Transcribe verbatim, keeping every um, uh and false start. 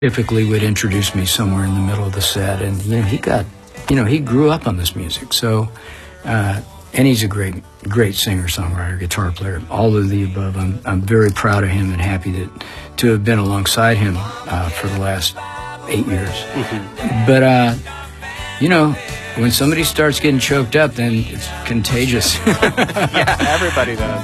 typically would introduce me somewhere in the middle of the set, and you know he got, you know, he grew up on this music, so uh, and he's a great, great singer, songwriter, guitar player, all of the above. I'm I'm very proud of him and happy that to have been alongside him uh, for the last eight years. Mm-hmm. But uh, you know, when somebody starts getting choked up, then it's contagious. Yeah, everybody does.